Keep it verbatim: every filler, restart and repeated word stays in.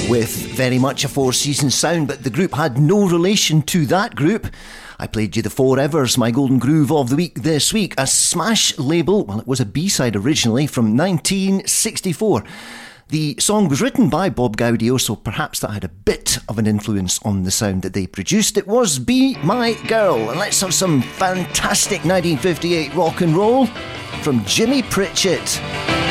with very much a Four Seasons sound, but the group had no relation to that group. I played you the Forevers, my golden groove of the week this week, a smash label. Well, it was a B-side originally from nineteen sixty-four. The song was written by Bob Gaudio, so perhaps that had a bit of an influence on the sound that they produced. It was Be My Girl, and let's have some fantastic nineteen fifty-eight rock and roll from Jimmy Pritchett.